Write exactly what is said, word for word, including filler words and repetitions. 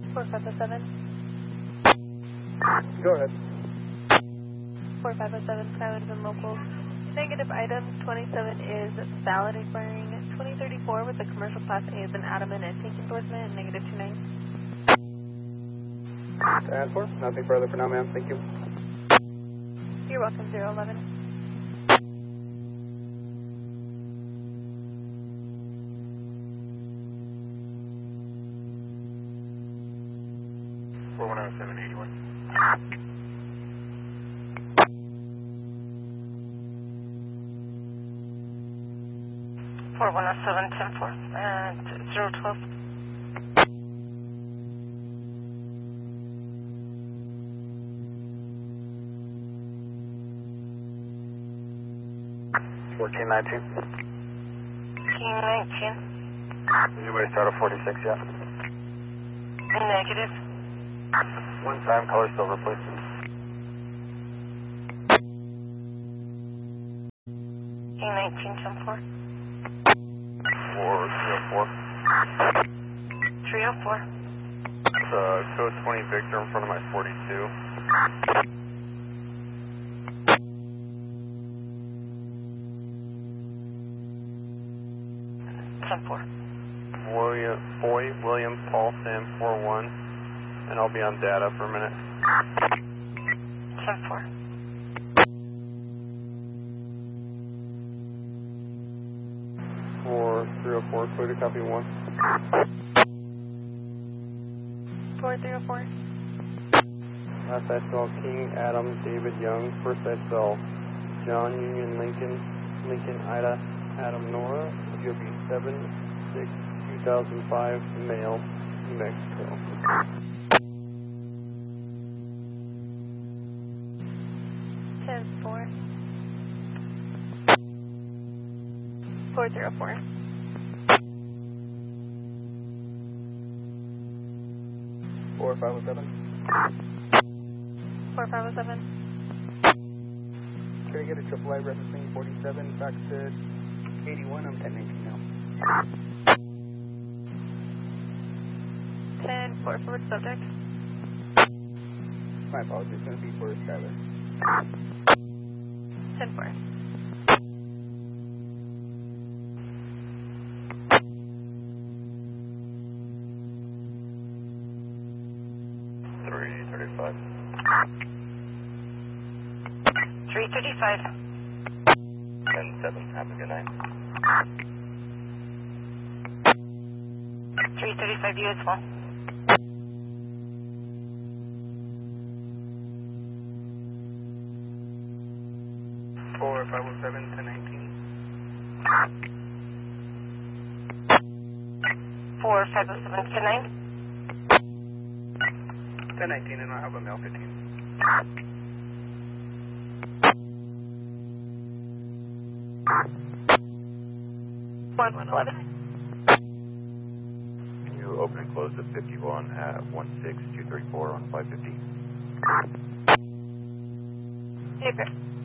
four five oh seven. Go ahead. four five oh seven, Skylands and Locals. Negative item twenty-seven is valid expiring twenty thirty-four with the commercial class A as an Adamant and tank endorsement, negative two nine. And four, nothing further for now, ma'am. Thank you. You're welcome, zero eleven. four one oh seven eighty-one. four one oh seven, ten four, and zero twelve. fourteen nineteen. fourteen nineteen. Anybody start at forty-six yet? Negative. One time, color silver, please. fourteen nineteen, ten four. four three oh four. three oh four. It's uh, code twenty Victor in front of my forty-two. ten four. William, Boy, William, Paul, Sam, four one. And I'll be on data for a minute. ten four. four three oh four, clear to copy one. four three oh four. Last I saw King, Adam, David Young. First I saw John, Union, Lincoln, Lincoln, Ida, Adam, Nora. G O B seven six two thousand five, male, New Mexico. ten four. four zero four. four five oh seven. four five oh seven. Can I get a triple I referencing forty-seven back to eighty-one? I'm ten nineteen now. ten four forward subject. My apologies, it's going to be for Skyler. ten four. three thirty-five. three thirty-five. ten seven, have a good night. three thirty-five, you as well. four five oh seven, ten nineteen. four five oh seven, ten nine. ten nineteen, and I have a male fifteen. one one eleven. Can you open and close the fifty-one at one six two three four on five fifty? Okay.